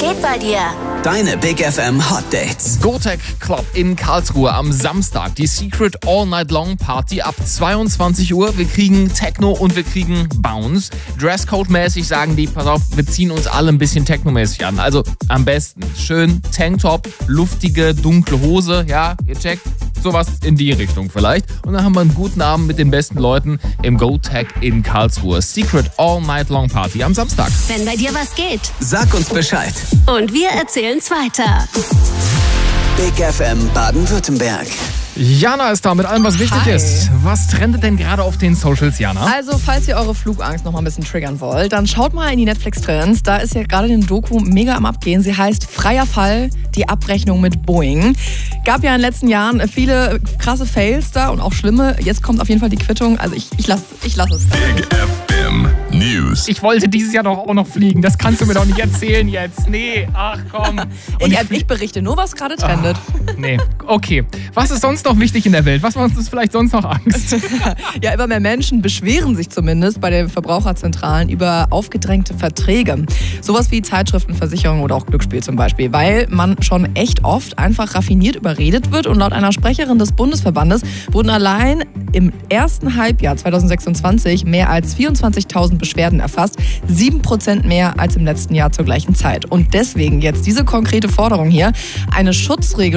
geht bei dir? Deine Big FM Hot Dates. Gotek Club in Karlsruhe am Samstag. Die Secret All Night Long Party ab 22 Uhr. Wir kriegen Techno und wir kriegen Bounce. Dresscode-mäßig sagen die, pass auf, wir ziehen uns alle ein bisschen Techno-mäßig an. Also am besten schön Tanktop, luftige, dunkle Hose. Ja, ihr checkt. Sowas in die Richtung vielleicht. Und dann haben wir einen guten Abend mit den besten Leuten im Gotek in Karlsruhe. Secret All Night Long Party am Samstag. Wenn bei dir was geht. Sag uns Bescheid. Und wir erzählen's weiter. Big FM Baden-Württemberg. Jana ist da mit allem, was wichtig ist. Was trendet denn gerade auf den Socials, Jana? Also, falls ihr eure Flugangst noch mal ein bisschen triggern wollt, dann schaut mal in die Netflix-Trends. Da ist ja gerade eine Doku mega am Abgehen. Sie heißt Freier Fall, die Abrechnung mit Boeing. Gab ja in den letzten Jahren viele krasse Fails da und auch schlimme. Jetzt kommt auf jeden Fall die Quittung. Also ich lass es. Big FM News. Ich wollte dieses Jahr doch auch noch fliegen. Das kannst du mir doch nicht erzählen jetzt. Nee, ach komm. Und Ich berichte nur, was gerade trendet. Nee, okay. Was ist sonst noch wichtig in der Welt? Was macht uns vielleicht sonst noch Angst? Ja, immer mehr Menschen beschweren sich zumindest bei den Verbraucherzentralen über aufgedrängte Verträge. Sowas wie Zeitschriften, Versicherungen oder auch Glücksspiel zum Beispiel. Weil man schon echt oft einfach raffiniert überredet wird. Und laut einer Sprecherin des Bundesverbandes wurden allein im ersten Halbjahr 2026 mehr als 24.000 Beschwerden erfasst. 7% mehr als im letzten Jahr zur gleichen Zeit. Und deswegen jetzt diese konkrete Forderung hier. Eine Schutzregel